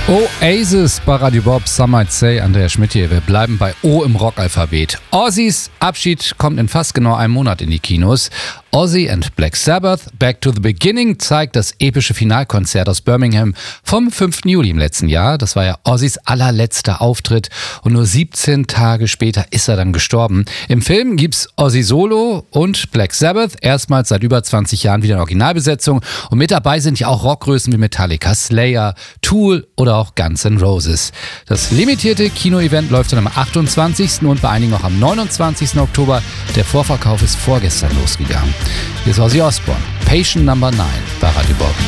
Oasis bei Radio Bob, Some Might Say, Andreas Schmidt hier. Wir bleiben bei O im Rockalphabet. Ozzys Abschied kommt in fast genau einem Monat in die Kinos. Ozzy and Black Sabbath, Back to the Beginning, zeigt das epische Finalkonzert aus Birmingham vom 5. Juli im letzten Jahr. Das war ja Ozzys allerletzter Auftritt und nur 17 Tage später ist er dann gestorben. Im Film gibt's Ozzy solo und Black Sabbath, erstmals seit über 20 Jahren wieder in Originalbesetzung. Und mit dabei sind ja auch Rockgrößen wie Metallica, Slayer, Tool oder auch Guns N' Roses. Das limitierte Kino-Event läuft dann am 28. und bei einigen auch am 29. Oktober. Der Vorverkauf ist vorgestern losgegangen. Hier ist Ozzy Osbourne, Patient Number 9 bei Radio Bob.